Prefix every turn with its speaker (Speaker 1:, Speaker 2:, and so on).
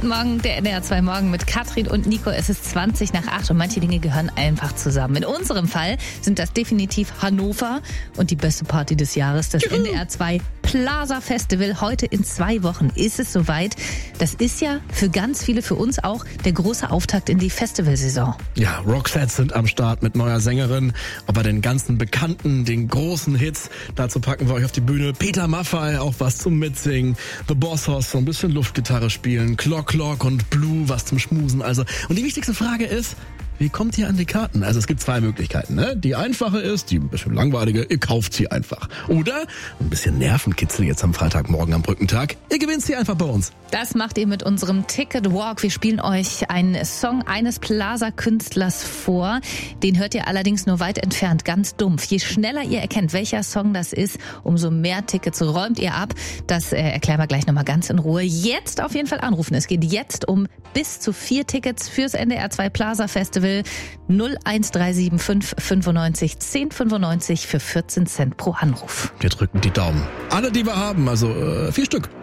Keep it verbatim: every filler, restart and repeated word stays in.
Speaker 1: Guten Morgen, der N D R zwei Morgen mit Katrin und Nico. Es ist zwanzig nach acht und manche Dinge gehören einfach zusammen. In unserem Fall sind das definitiv Hannover und die beste Party des Jahres, das Juhu. N D R zwei Plaza Festival. Heute in zwei Wochen ist es soweit. Das ist ja für ganz viele, für uns auch, der große Auftakt in die Festivalsaison.
Speaker 2: Ja, Roxette sind am Start mit neuer Sängerin. Und bei den ganzen Bekannten, den großen Hits, dazu packen wir euch auf die Bühne Peter Maffay, auch was zum Mitsingen. The Boss Hoss, so ein bisschen Luftgitarre spielen. Clock Clock und Blue, was zum Schmusen. Also, und die wichtigste Frage ist, wie kommt ihr an die Karten? Also es gibt zwei Möglichkeiten. Ne? Die einfache ist, die ein bisschen langweilige, ihr kauft sie einfach. Oder ein bisschen Nervenkitzel jetzt am Freitagmorgen am Brückentag. Ihr gewinnt sie einfach bei uns.
Speaker 1: Das macht ihr mit unserem Ticket Walk. Wir spielen euch einen Song eines Plaza-Künstlers vor. Den hört ihr allerdings nur weit entfernt, ganz dumpf. Je schneller ihr erkennt, welcher Song das ist, umso mehr Tickets räumt ihr ab. Das äh, erklären wir gleich nochmal ganz in Ruhe. Jetzt auf jeden Fall anrufen. Es geht jetzt um bis zu vier Tickets fürs N D R zwei Plaza Festival. null eins drei sieben fünf fünfundneunzig zehn fünfundneunzig für vierzehn Cent pro Anruf.
Speaker 2: Wir drücken die Daumen. Alle, die wir haben, also äh, vier Stück.